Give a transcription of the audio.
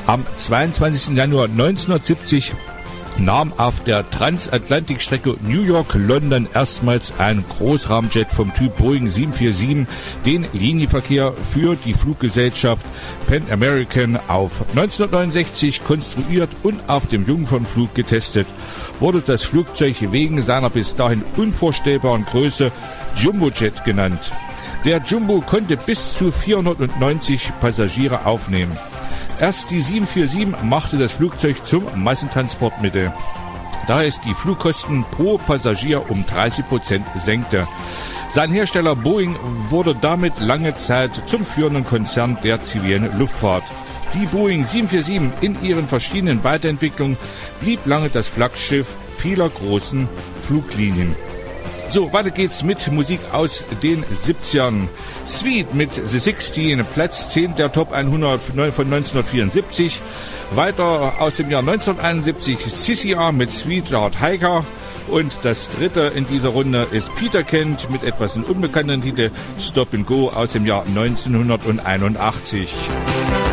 Am 22. Januar 1970 nahm auf der Transatlantikstrecke New York-London erstmals ein Großrahmenjet vom Typ Boeing 747 den Linienverkehr für die Fluggesellschaft Pan American auf. 1969 konstruiert und auf dem Jungfernflug getestet, wurde das Flugzeug wegen seiner bis dahin unvorstellbaren Größe Jumbojet genannt. Der Jumbo konnte bis zu 490 Passagiere aufnehmen. Erst die 747 machte das Flugzeug zum Massentransportmittel, da es die Flugkosten pro Passagier um 30% senkte. Sein Hersteller Boeing wurde damit lange Zeit zum führenden Konzern der zivilen Luftfahrt. Die Boeing 747 in ihren verschiedenen Weiterentwicklungen blieb lange das Flaggschiff vieler großen Fluglinien. So, weiter geht's mit Musik aus den 70ern. Sweet mit The 16, Platz 10 der Top 100 von 1974. Weiter aus dem Jahr 1971 CCR mit Sweetheart Hiker. Und das dritte in dieser Runde ist Peter Kent mit etwas unbekannten Titel Stop and Go aus dem Jahr 1981.